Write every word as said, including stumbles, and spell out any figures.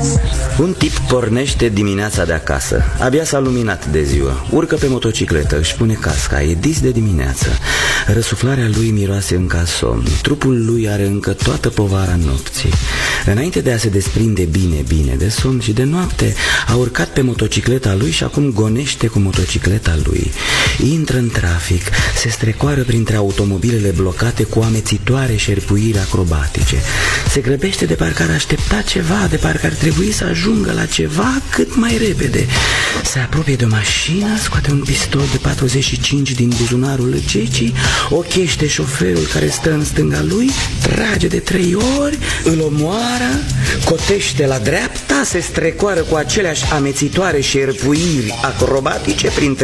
Un tip pornește dimineața de acasă. Abia s-a luminat de ziua. Urcă pe motocicletă, își pune casca. E dis de dimineață. Răsuflarea lui miroase încă a somn. Trupul lui are încă toată povara nopții. Înainte de a se desprinde bine, bine de somn și de noapte, a urcat pe motocicleta lui și acum gonește cu motocicleta lui. Intră în trafic, se strecoară printre automobilele blocate cu amețitoare șerpuiri acrobatice. Se grăbește de parcă ar aștepta ceva, de parcă ar trebui să ajungă la ceva cât mai repede. Se apropie de o mașină, scoate un pistol de patruzeci și cinci din buzunarul Gecii, ochește șoferul care stă în stânga lui, trage de trei ori, îl omoară, cotește la dreapta, se strecoară cu aceleași amețitoare șerpuiri acrobatice printre